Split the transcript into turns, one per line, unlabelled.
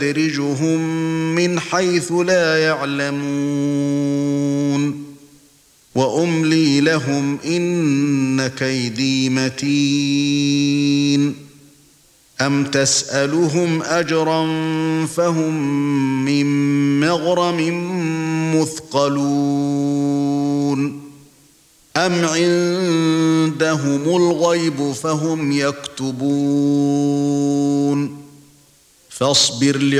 سَنَسْتَدْرِجُهُم مِّنْ حَيْثُ لَا يَعْلَمُونَ وَأُمْلِي لَهُمْ إِنَّ كَيْدِي مَتِينٌ أَمْ تَسْأَلُهُمْ أَجْرًا فَهُمْ مِنْ مَغْرَمٍ مُثْقَلُونَ أَمْ عِندَهُمُ الْغَيْبُ فَهُمْ يَكْتُبُونَ فَاصْبِرْ